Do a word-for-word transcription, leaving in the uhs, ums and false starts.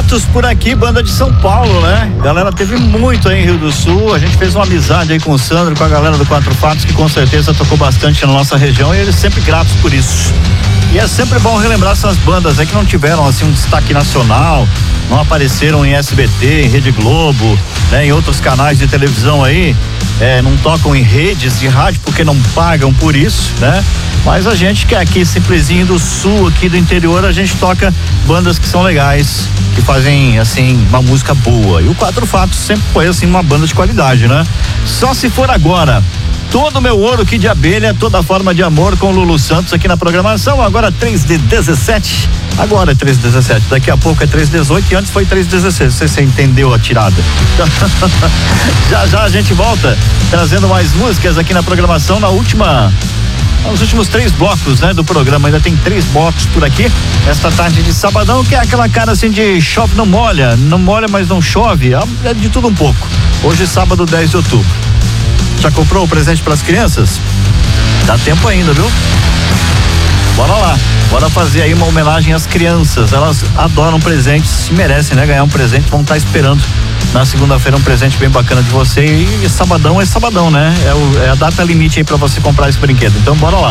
Fatos por aqui, banda de São Paulo, né? Galera, teve muito aí em Rio do Sul. A gente fez uma amizade aí com o Sandro, com a galera do Quatro Fatos, que com certeza tocou bastante na nossa região, e eles sempre gratos por isso. E é sempre bom relembrar essas bandas aí que não tiveram assim um destaque nacional, não apareceram em S B T, em Rede Globo, né? Em outros canais de televisão aí, é, não tocam em redes de rádio porque não pagam por isso, né? Mas a gente que é aqui simplesinho do sul, aqui do interior, a gente toca bandas que são legais, que fazem assim uma música boa. E o Quatro Fatos sempre foi assim uma banda de qualidade, né? Só se for agora. Todo meu ouro aqui de abelha, toda forma de amor com Lulu Santos aqui na programação. Agora três de dezessete. Agora é três de dezessete. Daqui a pouco é três de dezoito e antes foi três de dezesseis. Não sei se você entendeu a tirada. Já já a gente volta trazendo mais músicas aqui na programação na última. Nos últimos três blocos, né, do programa. Ainda tem três blocos por aqui. Esta tarde de sabadão, que é aquela cara assim de chove não molha. Não molha, mas não chove. É de tudo um pouco. Hoje, sábado, dez de outubro. Já comprou o presente para as crianças? Dá tempo ainda, viu? Bora lá, bora fazer aí uma homenagem às crianças. Elas adoram presentes, se merecem, né? Ganhar um presente, vão estar esperando na segunda-feira um presente bem bacana de você. E sabadão é sabadão, né? É, o, é a data limite aí para você comprar esse brinquedo. Então bora lá.